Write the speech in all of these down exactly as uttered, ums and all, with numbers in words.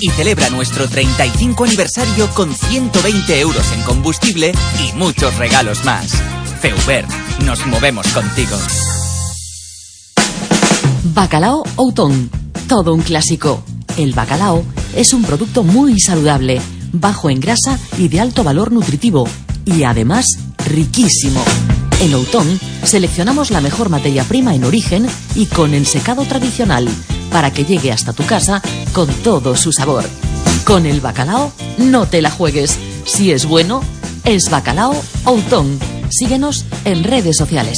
y celebra nuestro treinta y cinco aniversario con ciento veinte euros en combustible y muchos regalos más. Feuber, nos movemos contigo. Bacalao Outón, todo un clásico. El bacalao es un producto muy saludable, bajo en grasa y de alto valor nutritivo, y además riquísimo. En Outón seleccionamos la mejor materia prima en origen y con el secado tradicional, para que llegue hasta tu casa con todo su sabor. Con el bacalao no te la juegues. Si es bueno, es Bacalao Outón. Síguenos en redes sociales.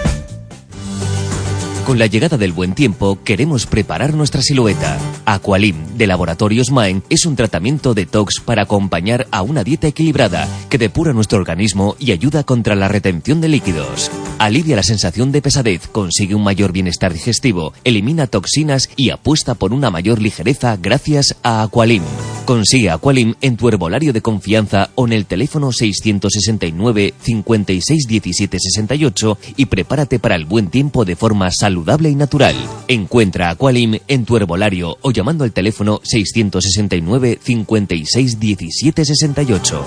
Con la llegada del buen tiempo, queremos preparar nuestra silueta. Aqualim, de Laboratorios Maen, es un tratamiento detox para acompañar a una dieta equilibrada que depura nuestro organismo y ayuda contra la retención de líquidos. Alivia la sensación de pesadez, consigue un mayor bienestar digestivo, elimina toxinas y apuesta por una mayor ligereza gracias a Aqualim. Consigue Aqualim en tu herbolario de confianza o en el teléfono seiscientos sesenta y nueve, cincuenta y seis, diecisiete, sesenta y ocho y prepárate para el buen tiempo de forma saludable y natural. Encuentra Aqualim en tu herbolario o llamando al teléfono seiscientos sesenta y nueve, cincuenta y seis, diecisiete, sesenta y ocho.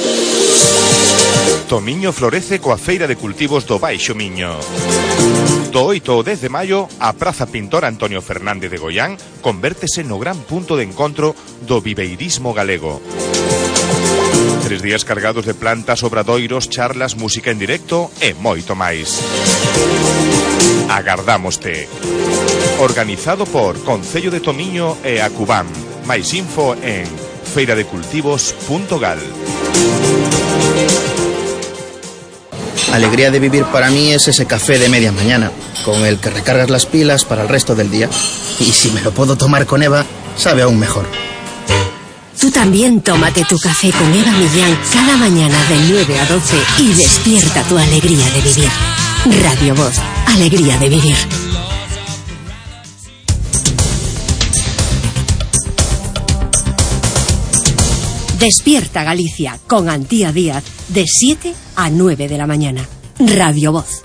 Tomiño florece coa Feira de Cultivos do Baixo Miño. Do oito ao dez de maio, a Praza Pintor Antonio Fernández de Goián convértese no gran punto de encontro do viveirismo galego. Tres días cargados de plantas, obradoiros, charlas, música en directo e moito máis. Agardámoste. Organizado por Concello de Tomiño e Acubam. Máis info en feira de cultivos punto gal. Alegría de vivir para mí es ese café de media mañana, con el que recargas las pilas para el resto del día. Y si me lo puedo tomar con Eva, sabe aún mejor. Tú también tómate tu café con Eva Millán cada mañana de nueve a doce y despierta tu alegría de vivir. Radio Voz, alegría de vivir. Despierta Galicia con Antía Díaz de siete a nueve de la mañana. Radio Voz.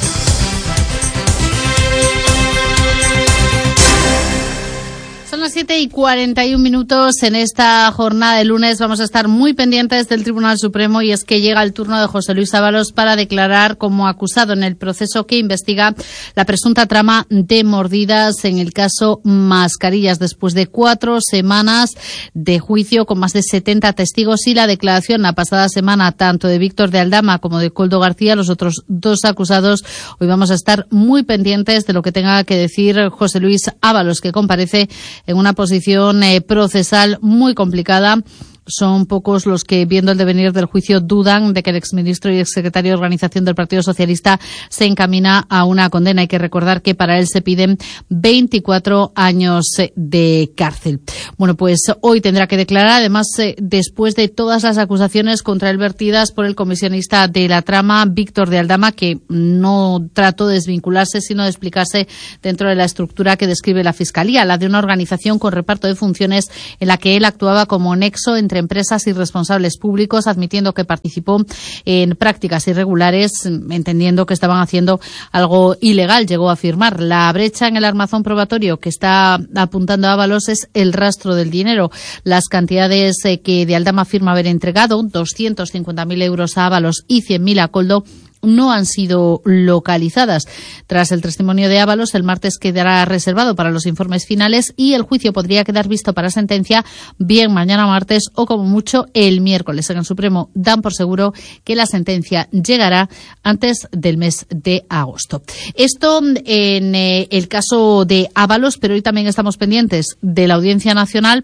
Son las siete y cuarenta y un minutos. En esta jornada de lunes vamos a estar muy pendientes del Tribunal Supremo, y es que llega el turno de José Luis Ábalos para declarar como acusado en el proceso que investiga la presunta trama de mordidas en el caso Mascarillas, después de cuatro semanas de juicio con más de setenta testigos y la declaración la pasada semana tanto de Víctor de Aldama como de Koldo García, los otros dos acusados. Hoy vamos a estar muy pendientes de lo que tenga que decir José Luis Ábalos, que comparece en una posición eh, procesal muy complicada. Son pocos los que, viendo el devenir del juicio, dudan de que el exministro y exsecretario de Organización del Partido Socialista se encamina a una condena. Hay que recordar que para él se piden veinticuatro años de cárcel. Bueno, pues hoy tendrá que declarar, además, eh, después de todas las acusaciones contra él vertidas por el comisionista de la trama, Víctor de Aldama, que no trató de desvincularse, sino de explicarse dentro de la estructura que describe la Fiscalía, la de una organización con reparto de funciones en la que él actuaba como nexo entre empresas y responsables públicos, admitiendo que participó en prácticas irregulares, entendiendo que estaban haciendo algo ilegal. Llegó a afirmar: la brecha en el armazón probatorio que está apuntando a Ábalos es el rastro del dinero. Las cantidades que de Aldama afirma haber entregado, doscientos cincuenta mil euros a Ábalos y cien mil a Koldo, no han sido localizadas. Tras el testimonio de Ábalos, el martes quedará reservado para los informes finales y el juicio podría quedar visto para sentencia bien mañana martes o como mucho el miércoles. En el Supremo dan por seguro que la sentencia llegará antes del mes de agosto. Esto en eh, el caso de Ábalos, pero hoy también estamos pendientes de la Audiencia Nacional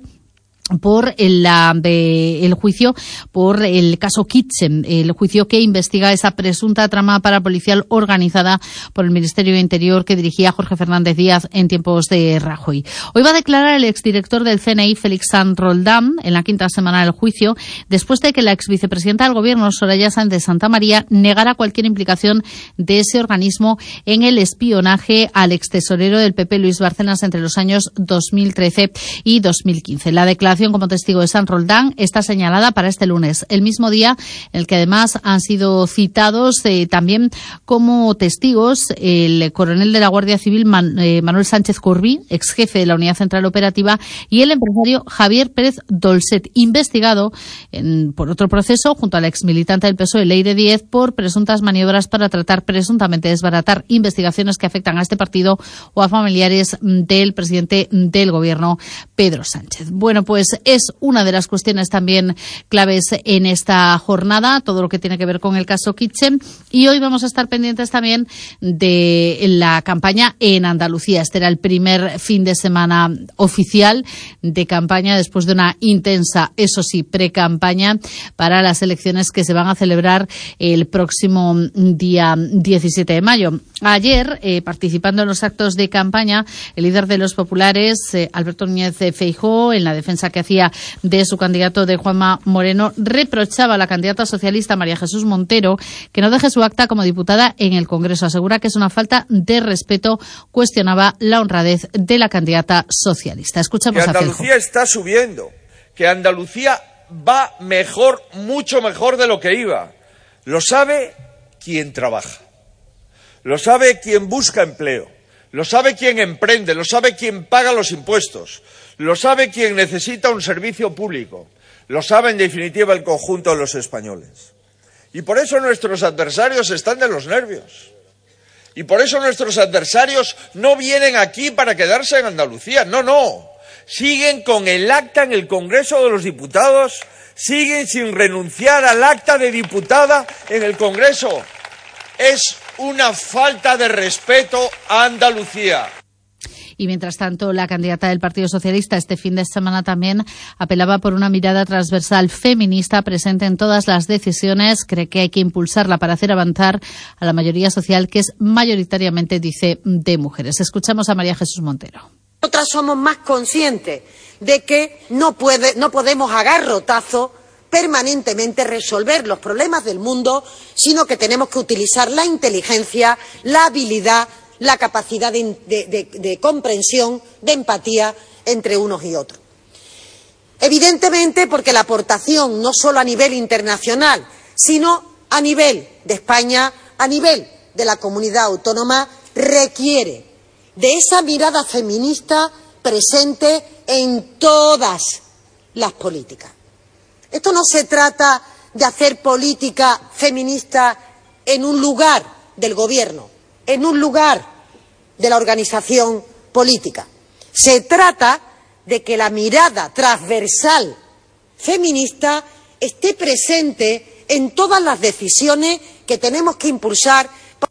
por el, la, de, el juicio por el caso Kitchen, el juicio que investiga esa presunta trama parapolicial organizada por el Ministerio de Interior que dirigía Jorge Fernández Díaz en tiempos de Rajoy. Hoy va a declarar el exdirector del C N I, Félix Sanz Roldán, en la quinta semana del juicio, después de que la exvicepresidenta del Gobierno, Soraya Sáenz de Santamaría, negara cualquier implicación de ese organismo en el espionaje al extesorero del P P, Luis Bárcenas, entre los años dos mil trece y dos mil quince. La declaración investigación como testigo de San Roldán está señalada para este lunes, el mismo día en el que además han sido citados eh, también como testigos el coronel de la Guardia Civil Man, eh, Manuel Sánchez Corbí, ex jefe de la Unidad Central Operativa, y el empresario Javier Pérez Dolcet, investigado en, por otro proceso junto al ex militante del P S O E, Leire Díez, por presuntas maniobras para tratar presuntamente desbaratar investigaciones que afectan a este partido o a familiares del presidente del gobierno, Pedro Sánchez. Bueno, pues es una de las cuestiones también claves en esta jornada, todo lo que tiene que ver con el caso Kitchen, y hoy vamos a estar pendientes también de la campaña en Andalucía. Este era el primer fin de semana oficial de campaña después de una intensa, eso sí, pre-campaña para las elecciones que se van a celebrar el próximo día diecisiete de mayo. Ayer, eh, participando en los actos de campaña, el líder de los populares, eh, Alberto Núñez Feijóo, en la defensa que hacía de su candidato de Juanma Moreno, reprochaba a la candidata socialista María Jesús Montero que no deje su acta como diputada en el Congreso. Asegura que es una falta de respeto, cuestionaba la honradez de la candidata socialista. Escuchamos que a Feijóo. Andalucía está subiendo, que Andalucía va mejor, mucho mejor de lo que iba. Lo sabe quien trabaja, lo sabe quien busca empleo, lo sabe quien emprende, lo sabe quien paga los impuestos, lo sabe quien necesita un servicio público, lo sabe en definitiva el conjunto de los españoles. Y por eso nuestros adversarios están de los nervios. Y por eso nuestros adversarios no vienen aquí para quedarse en Andalucía, no, no. Siguen con el acta en el Congreso de los Diputados, siguen sin renunciar al acta de diputada en el Congreso. Es una falta de respeto a Andalucía. Y mientras tanto, la candidata del Partido Socialista este fin de semana también apelaba por una mirada transversal feminista presente en todas las decisiones. Cree que hay que impulsarla para hacer avanzar a la mayoría social, que es mayoritariamente, dice, de mujeres. Escuchamos a María Jesús Montero. Nosotras somos más conscientes de que no, puede, no podemos a garrotazo permanentemente resolver los problemas del mundo, sino que tenemos que utilizar la inteligencia, la habilidad, la capacidad de, de, de, de comprensión, de empatía entre unos y otros. Evidentemente, porque la aportación, no solo a nivel internacional, sino a nivel de España, a nivel de la comunidad autónoma, requiere de esa mirada feminista presente en todas las políticas. Esto no se trata de hacer política feminista en un lugar del gobierno, en un lugar de la organización política. Se trata de que la mirada transversal feminista esté presente en todas las decisiones que tenemos que impulsar.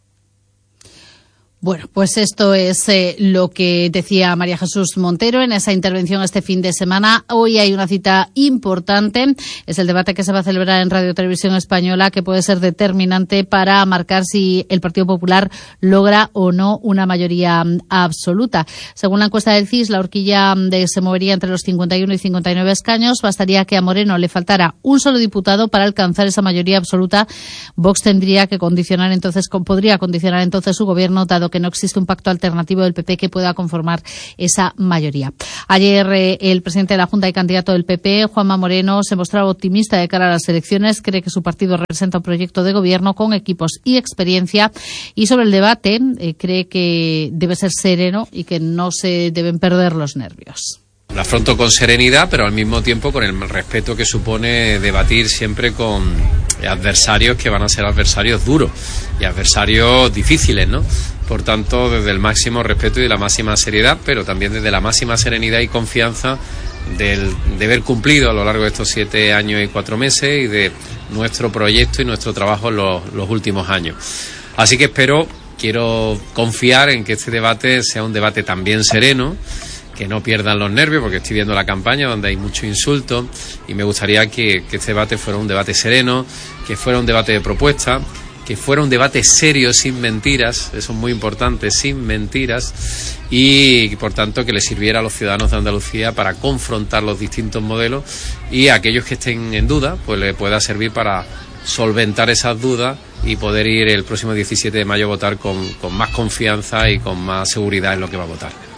Bueno, pues esto es eh, lo que decía María Jesús Montero en esa intervención este fin de semana. Hoy hay una cita importante, es el debate que se va a celebrar en Radio Televisión Española, que puede ser determinante para marcar si el Partido Popular logra o no una mayoría absoluta. Según la encuesta del C I S, la horquilla de, se movería entre los cincuenta y uno y cincuenta y nueve escaños. Bastaría que a Moreno le faltara un solo diputado para alcanzar esa mayoría absoluta. Vox tendría que condicionar entonces, podría condicionar entonces su gobierno, dado que no existe un pacto alternativo del P P que pueda conformar esa mayoría. Ayer eh, el presidente de la Junta y candidato del P P, Juanma Moreno, se mostraba optimista de cara a las elecciones. Cree que su partido representa un proyecto de gobierno con equipos y experiencia. Y sobre el debate, eh, cree que debe ser sereno y que no se deben perder los nervios. Lo afronto con serenidad, pero al mismo tiempo con el respeto que supone debatir siempre con adversarios que van a ser adversarios duros y adversarios difíciles, ¿no? Por tanto, desde el máximo respeto y la máxima seriedad, pero también desde la máxima serenidad y confianza del deber cumplido a lo largo de estos siete años y cuatro meses y de nuestro proyecto y nuestro trabajo en los, los últimos años. Así que espero, quiero confiar en que este debate sea un debate también sereno, que no pierdan los nervios, porque estoy viendo la campaña donde hay mucho insulto y me gustaría que, que este debate fuera un debate sereno, que fuera un debate de propuesta, que fuera un debate serio, sin mentiras, eso es muy importante, sin mentiras, y por tanto que le sirviera a los ciudadanos de Andalucía para confrontar los distintos modelos y a aquellos que estén en duda, pues le pueda servir para solventar esas dudas y poder ir el próximo diecisiete de mayo a votar con, con más confianza y con más seguridad en lo que va a votar.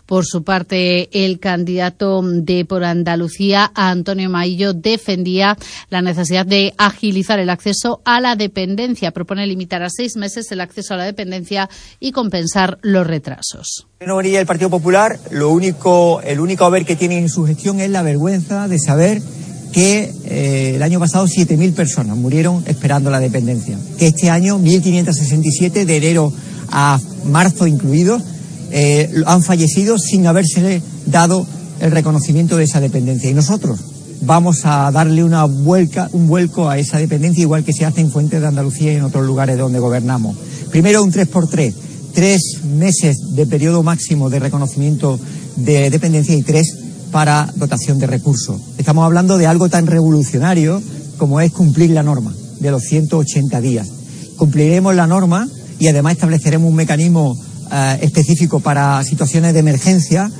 Por su parte, el candidato de Por Andalucía, Antonio Maillo, defendía la necesidad de agilizar el acceso a la dependencia. Propone limitar a seis meses el acceso a la dependencia y compensar los retrasos. En el Partido Popular, lo único, el único haber que tiene en su gestión es la vergüenza de saber que eh, el año pasado siete mil personas murieron esperando la dependencia, que este año mil quinientos sesenta y siete, de enero a marzo incluidos, eh, han fallecido sin habérsele dado el reconocimiento de esa dependencia. Y nosotros vamos a darle una vuelca, un vuelco a esa dependencia, igual que se hace en Fuentes de Andalucía y en otros lugares donde gobernamos. Primero un tres por tres, tres meses de periodo máximo de reconocimiento de dependencia y tres para dotación de recursos. Estamos hablando de algo tan revolucionario como es cumplir la norma de los ciento ochenta días. Cumpliremos la norma y además estableceremos un mecanismo eh, específico para situaciones de emergencia.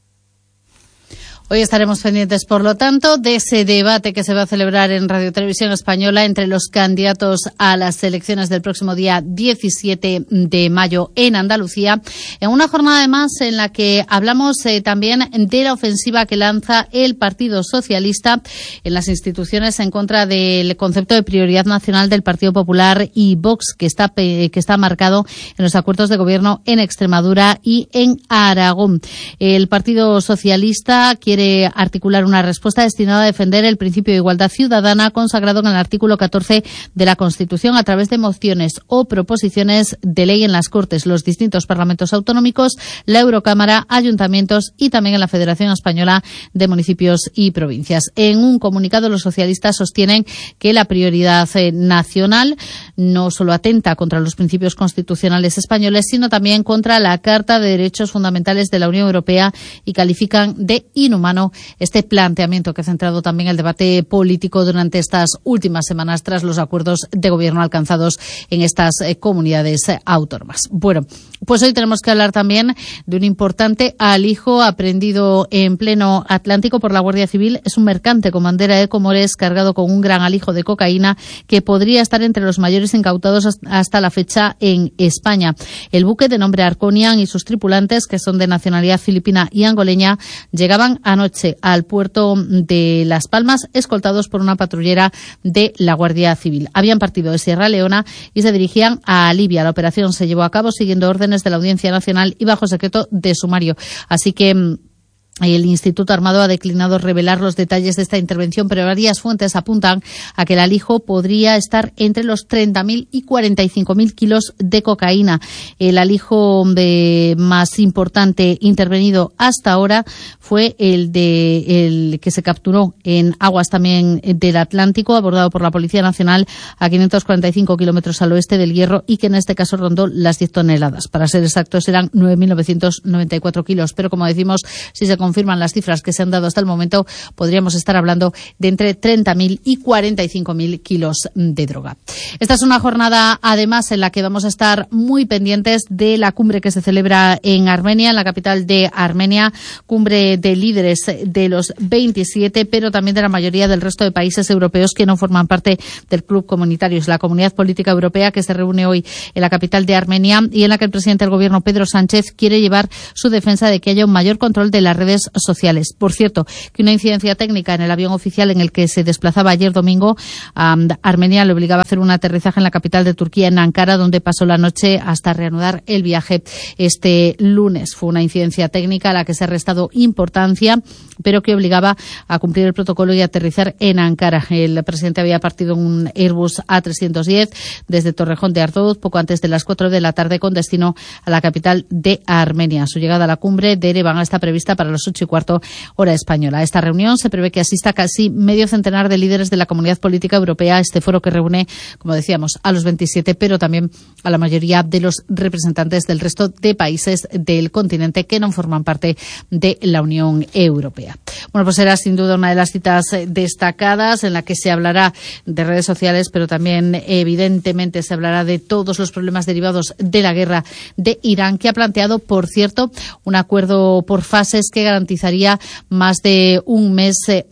Hoy estaremos pendientes, por lo tanto, de ese debate que se va a celebrar en Radio Televisión Española entre los candidatos a las elecciones del próximo día diecisiete de mayo en Andalucía, en una jornada además en la que hablamos eh, también de la ofensiva que lanza el Partido Socialista en las instituciones en contra del concepto de prioridad nacional del Partido Popular y Vox, que está, que está marcado en los acuerdos de gobierno en Extremadura y en Aragón. El Partido Socialista quiere articular una respuesta destinada a defender el principio de igualdad ciudadana consagrado en el artículo catorce de la Constitución a través de mociones o proposiciones de ley en las Cortes, los distintos parlamentos autonómicos, la Eurocámara, ayuntamientos y también en la Federación Española de Municipios y Provincias. En un comunicado, los socialistas sostienen que la prioridad eh, nacional no solo atenta contra los principios constitucionales españoles, sino también contra la Carta de Derechos Fundamentales de la Unión Europea y califican de inhumano este planteamiento que ha centrado también el debate político durante estas últimas semanas tras los acuerdos de gobierno alcanzados en estas eh, comunidades eh, autónomas. Bueno, pues hoy tenemos que hablar también de un importante alijo aprendido en pleno Atlántico por la Guardia Civil. Es un mercante con bandera de Comores cargado con un gran alijo de cocaína que podría estar entre los mayores incautados hasta la fecha en España. El buque, de nombre Arconian, y sus tripulantes, que son de nacionalidad filipina y angoleña, llegaban anoche al puerto de Las Palmas escoltados por una patrullera de la Guardia Civil. Habían partido de Sierra Leona y se dirigían a Libia. La operación se llevó a cabo siguiendo órdenes de la Audiencia Nacional y bajo secreto de sumario. Así que el Instituto Armado ha declinado revelar los detalles de esta intervención, pero varias fuentes apuntan a que el alijo podría estar entre los treinta mil y cuarenta y cinco mil kilos de cocaína. El alijo de más importante intervenido hasta ahora fue el de el que se capturó en aguas también del Atlántico, abordado por la Policía Nacional a quinientos cuarenta y cinco kilómetros al oeste del Hierro y que en este caso rondó las diez toneladas. Para ser exactos, eran nueve mil novecientos noventa y cuatro kilos. Pero como decimos, si se confirman las cifras que se han dado hasta el momento, podríamos estar hablando de entre treinta mil y cuarenta y cinco mil kilos de droga. Esta es una jornada, además, en la que vamos a estar muy pendientes de la cumbre que se celebra en Armenia, en la capital de Armenia, cumbre de líderes de los veintisiete, pero también de la mayoría del resto de países europeos que no forman parte del club comunitario. Es la Comunidad Política Europea que se reúne hoy en la capital de Armenia y en la que el presidente del gobierno, Pedro Sánchez, quiere llevar su defensa de que haya un mayor control de las redes sociales. Por cierto, que una incidencia técnica en el avión oficial en el que se desplazaba ayer domingo a Armenia le obligaba a hacer un aterrizaje en la capital de Turquía, en Ankara, donde pasó la noche hasta reanudar el viaje este lunes. Fue una incidencia técnica a la que se ha restado importancia, pero que obligaba a cumplir el protocolo y aterrizar en Ankara. El presidente había partido en un Airbus A trescientos diez desde Torrejón de Ardoz poco antes de las cuatro de la tarde con destino a la capital de Armenia. Su llegada a la cumbre de Ereván está prevista para las ocho y cuarto hora española. A esta reunión se prevé que asista casi medio centenar de líderes de la Comunidad Política Europea, este foro que reúne, como decíamos, a los veintisiete, pero también a la mayoría de los representantes del resto de países del continente que no forman parte de la Unión Europea. Bueno, pues será sin duda una de las citas destacadas en la que se hablará de redes sociales, pero también evidentemente se hablará de todos los problemas derivados de la guerra de Irán, que ha planteado, por cierto, un acuerdo por fases que garantizaría más de un mes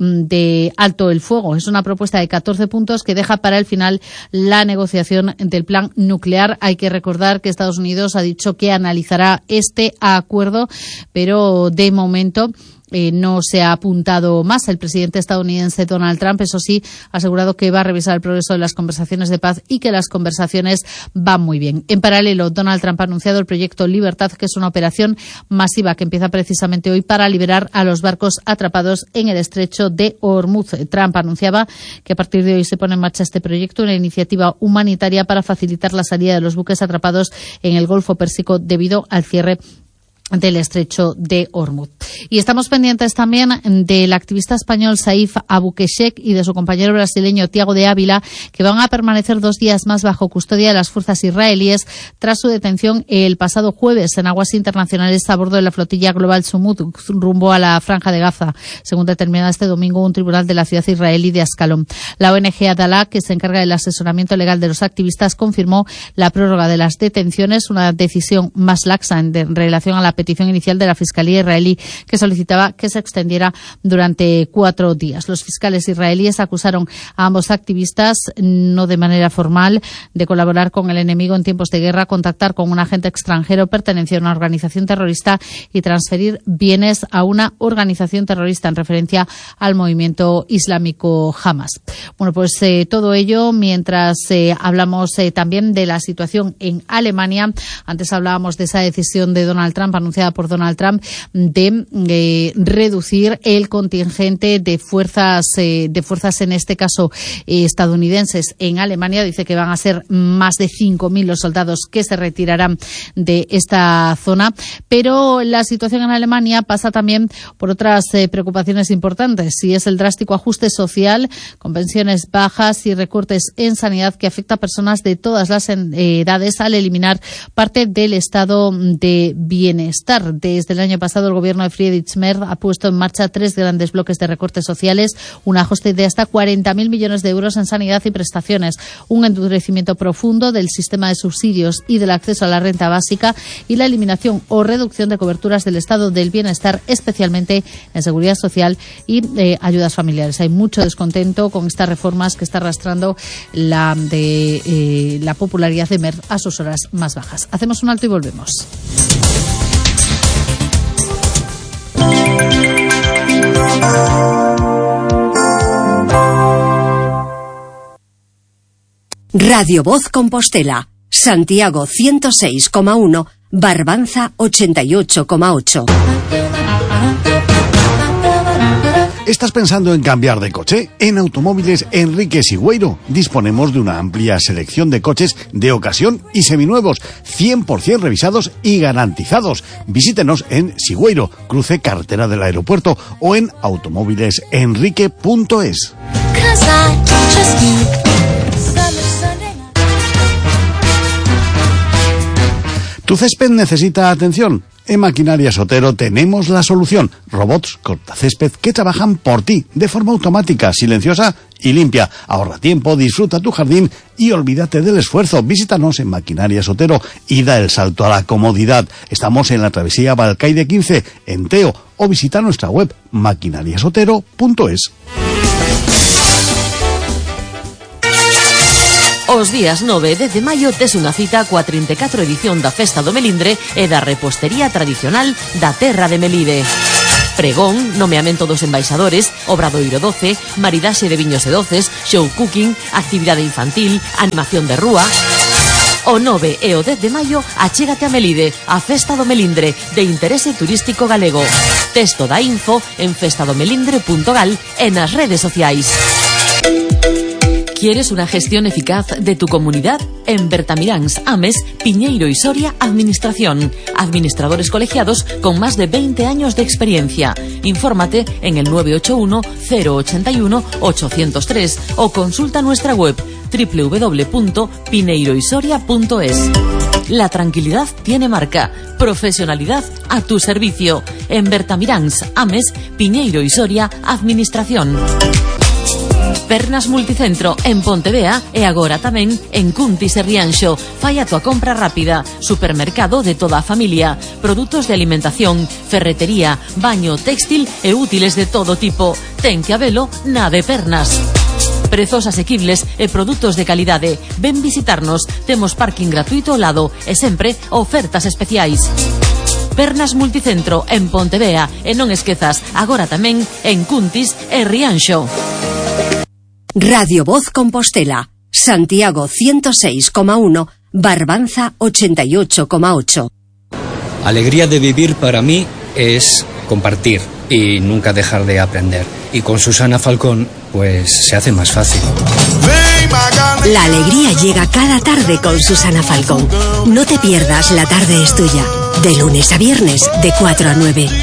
de alto el fuego. Es una propuesta de catorce puntos que deja para el final la negociación del plan nuclear. Hay que recordar que Estados Unidos ha dicho que analizará este acuerdo, pero de momento Eh, no se ha apuntado más. El presidente estadounidense Donald Trump, eso sí, ha asegurado que va a revisar el progreso de las conversaciones de paz y que las conversaciones van muy bien. En paralelo, Donald Trump ha anunciado el proyecto Libertad, que es una operación masiva que empieza precisamente hoy para liberar a los barcos atrapados en el estrecho de Hormuz. Trump anunciaba que a partir de hoy se pone en marcha este proyecto, una iniciativa humanitaria para facilitar la salida de los buques atrapados en el Golfo Pérsico debido al cierre del estrecho de Hormuz. Y estamos pendientes también del activista español Saif Abukeshek y de su compañero brasileño Tiago de Ávila, que van a permanecer dos días más bajo custodia de las fuerzas israelíes tras su detención el pasado jueves en aguas internacionales a bordo de la flotilla Global Sumud rumbo a la Franja de Gaza, según determinado este domingo un tribunal de la ciudad israelí de Ascalón. La O N G Adalá, que se encarga del asesoramiento legal de los activistas, confirmó la prórroga de las detenciones, una decisión más laxa en, de, en relación a la petición inicial de la Fiscalía israelí, que solicitaba que se extendiera durante cuatro días. Los fiscales israelíes acusaron a ambos activistas, no de manera formal, de colaborar con el enemigo en tiempos de guerra, contactar con un agente extranjero, pertenecer a una organización terrorista y transferir bienes a una organización terrorista, en referencia al movimiento islámico Hamas. Bueno, pues eh, todo ello mientras eh, hablamos eh, también de la situación en Alemania. Antes hablábamos de esa decisión de Donald Trump, anunciada por Donald Trump, de eh, reducir el contingente de fuerzas, eh, de fuerzas en este caso eh, estadounidenses en Alemania. Dice que van a ser más de cinco mil los soldados que se retirarán de esta zona. Pero la situación en Alemania pasa también por otras eh, preocupaciones importantes, y es el drástico ajuste social con pensiones bajas y recortes en sanidad que afecta a personas de todas las edades al eliminar parte del estado de bienestar. Desde el año pasado, el gobierno de Friedrich Merz ha puesto en marcha tres grandes bloques de recortes sociales, un ajuste de hasta cuarenta mil millones de euros en sanidad y prestaciones, un endurecimiento profundo del sistema de subsidios y del acceso a la renta básica y la eliminación o reducción de coberturas del estado del bienestar, especialmente en seguridad social y eh, ayudas familiares. Hay mucho descontento con estas reformas que está arrastrando la, de, eh, la popularidad de Merz a sus horas más bajas. Hacemos un alto y volvemos. Radio Voz Compostela, Santiago ciento seis coma uno, Barbanza ochenta y ocho coma ocho. ¿Estás pensando en cambiar de coche? En Automóviles Enrique Sigüeiro disponemos de una amplia selección de coches de ocasión y seminuevos, cien por ciento revisados y garantizados. Visítenos en Sigüeiro, cruce carretera del aeropuerto, o en automóviles enrique punto es. ¿Tu césped necesita atención? En Maquinarias Otero tenemos la solución. Robots cortacésped que trabajan por ti de forma automática, silenciosa y limpia. Ahorra tiempo, disfruta tu jardín y olvídate del esfuerzo. Visítanos en Maquinarias Otero y da el salto a la comodidad. Estamos en la travesía Balcaide quince, en Teo, o visita nuestra web maquinarias otero punto es. Os días nove e dez de maio tes unha cita coa trinta e catro edición da Festa do Melindre e da repostería tradicional da terra de Melide. Pregón, nomeamento dos embaixadores, obradoiro doce, maridaxe de viños e doces, show cooking, actividade infantil, animación de rúa. O nove e o dez de maio achégate a Melide, a Festa do Melindre, de interese turístico galego. Texto da info en festadomelindre punto gal e nas redes sociais. ¿Quieres una gestión eficaz de tu comunidad? En Bertamiráns, Ames, Piñeiro y Soria, Administración. Administradores colegiados con más de veinte años de experiencia. Infórmate en el nueve ocho uno, cero ocho uno, ocho cero tres o consulta nuestra web doble u doble u doble u punto pineiro y soria punto es. La tranquilidad tiene marca. Profesionalidad a tu servicio. En Bertamiráns, Ames, Piñeiro y Soria, Administración. Pernas Multicentro en Pontevea e agora tamén en Cuntis e Rianxo. Fai a tua compra rápida. Supermercado de toda a familia. Produtos de alimentación, ferretería, baño, textil e útiles de todo tipo. Ten que habelo na de Pernas. Prezos asequibles e produtos de calidade. Ven visitarnos. Temos parking gratuito ao lado e sempre ofertas especiais. Pernas Multicentro en Pontevea e non esquezas, agora tamén en Cuntis e Rianxo. Radio Voz Compostela, Santiago ciento seis coma uno, Barbanza ochenta y ocho coma ocho. Alegría de vivir para mí es compartir y nunca dejar de aprender. Y con Susana Falcón, pues se hace más fácil. La alegría llega cada tarde con Susana Falcón. No te pierdas La tarde es tuya, de lunes a viernes, de cuatro a nueve.